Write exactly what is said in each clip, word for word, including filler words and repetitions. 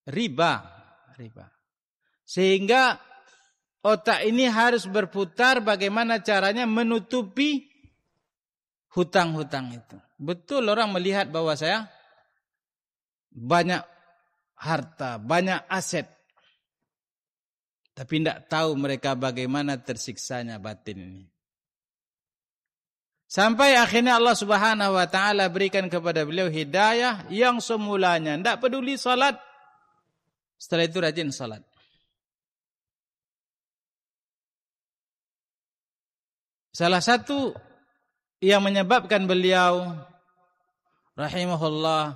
riba, riba. Sehingga otak ini harus berputar bagaimana caranya menutupi hutang-hutang itu. Betul orang melihat bahwa saya banyak harta, banyak aset. Tapi tidak tahu mereka bagaimana tersiksanya batin ini. Sampai akhirnya Allah Subhanahu wa taala berikan kepada beliau hidayah yang semulanya tidak peduli salat. Setelah itu rajin salat. Salah satu yang menyebabkan beliau rahimahullah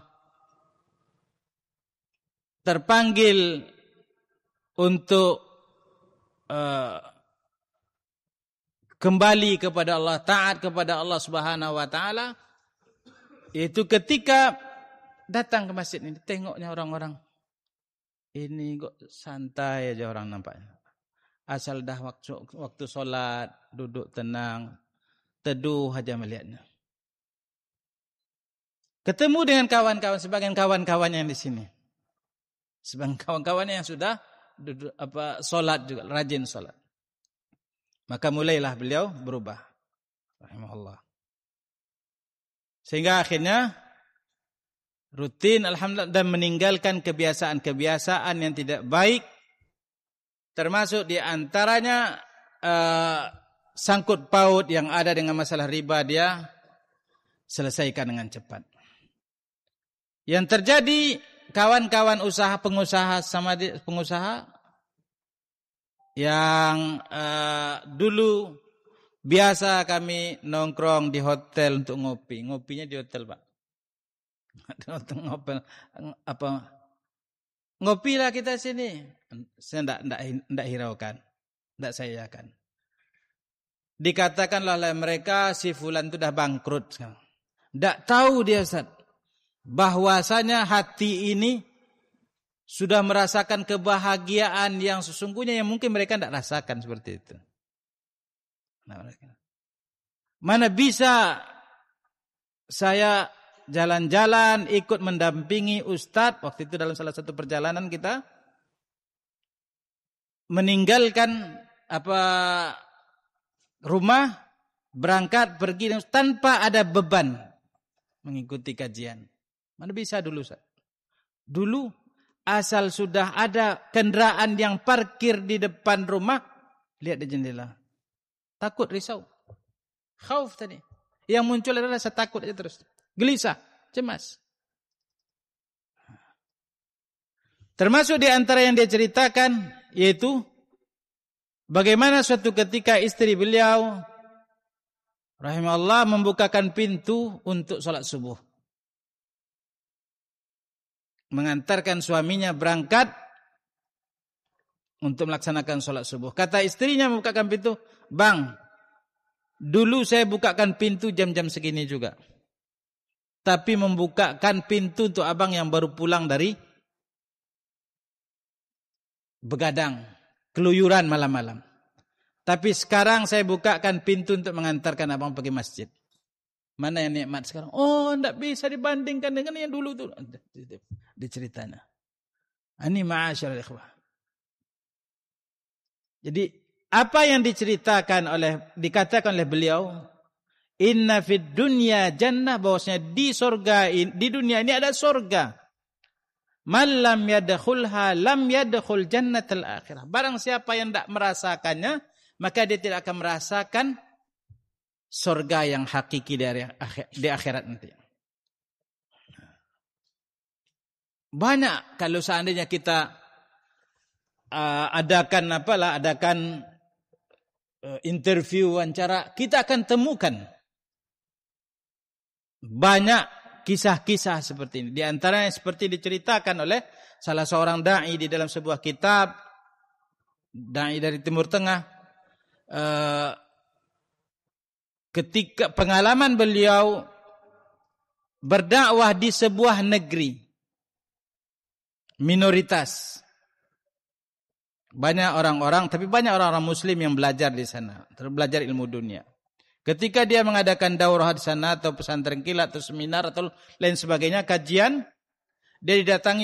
terpanggil untuk uh, kembali kepada Allah, taat kepada Allah Subhanahu wa taala, yaitu ketika datang ke masjid ini, tengoknya orang-orang ini kok santai aja orang nampaknya. Asal dah waktu waktu solat, duduk tenang, teduh aja melihatnya. Ketemu dengan kawan-kawan, sebagian kawan-kawan yang di sini. Sebagian kawan-kawannya yang sudah duduk apa solat juga, rajin solat. Maka mulailah beliau berubah. Rahimahullah. Sehingga akhirnya rutin alhamdulillah dan meninggalkan kebiasaan-kebiasaan yang tidak baik. Termasuk di antaranya uh, sangkut paut yang ada dengan masalah riba dia selesaikan dengan cepat. Yang terjadi kawan-kawan usaha pengusaha sama pengusaha yang uh, dulu biasa kami nongkrong di hotel untuk ngopi, ngopinya di hotel Pak. Untuk ngopi apa? Ngopilah kita sini. Saya tidak tidak tidak hiraukan, tidak saya akan. Dikatakanlah oleh mereka si fulan itu dah bangkrut sekarang. Tidak tahu dia Ustaz, bahwasanya hati ini sudah merasakan kebahagiaan yang sesungguhnya yang mungkin mereka tidak rasakan seperti itu. Mana bisa saya jalan-jalan ikut mendampingi Ustadz waktu itu dalam salah satu perjalanan kita meninggalkan apa rumah berangkat pergi tanpa ada beban mengikuti kajian. Mana bisa dulu Ustaz? Dulu asal sudah ada kendaraan yang parkir di depan rumah, lihat di jendela. Takut, risau. Khauf tadi. Yang muncul adalah rasa takut aja terus. Gelisah, cemas. Termasuk di antara yang dia ceritakan yaitu bagaimana suatu ketika istri beliau rahimahullah membukakan pintu untuk salat subuh. Mengantarkan suaminya berangkat untuk melaksanakan salat subuh. Kata istrinya membukakan pintu, "Bang, dulu saya bukakan pintu jam-jam segini juga. Tapi membukakan pintu untuk abang yang baru pulang dari begadang, keluyuran malam-malam. Tapi sekarang saya bukakan pintu untuk mengantarkan abang pergi masjid. Mana yang nikmat sekarang? Oh, tidak bisa dibandingkan dengan yang dulu tuh." Diceritanya. Ini ma'asyarul ikhwah. Jadi apa yang diceritakan oleh dikatakan oleh beliau, inna fid dunya jannah, bahwasanya di surga di dunia ini ada surga. Man lam yadkhulha lam yadkhul jannatal akhirah. Barang siapa yang tidak merasakannya, maka dia tidak akan merasakan surga yang hakiki dari di akhirat nanti. Banyak kalau seandainya kita uh, adakan apalah adakan uh, interview wawancara, kita akan temukan banyak kisah-kisah seperti ini. Di antaranya seperti diceritakan oleh salah seorang dai di dalam sebuah kitab, dai dari Timur Tengah, uh, ketika pengalaman beliau berdakwah di sebuah negeri minoritas. Banyak orang-orang, tapi banyak orang-orang muslim yang belajar di sana, belajar ilmu dunia. Ketika dia mengadakan daurah di sana atau pesantren kilat atau seminar atau lain sebagainya, kajian, dia didatangi